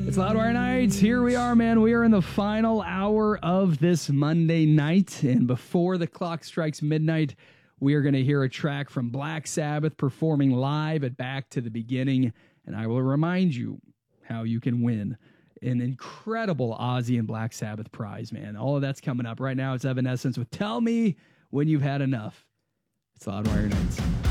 It's Loudwire Nights. Here we are, man. We are in the final hour of this Monday night. And before the clock strikes midnight, we are going to hear a track from Black Sabbath performing live at Back to the Beginning. And I will remind you how you can win an incredible Ozzy and Black Sabbath prize, man. All of that's coming up. Right now, it's Evanescence with Tell Me When You've Had Enough. It's Loudwire Nights.